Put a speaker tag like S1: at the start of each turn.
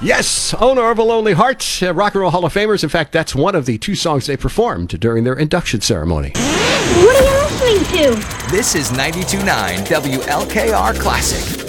S1: Yes, owner of a Lonely Heart, Rock and Roll Hall of Famers. In fact, that's one of the two songs they performed during their induction ceremony.
S2: What are you listening to?
S3: This is 92.9 WLKR Classic.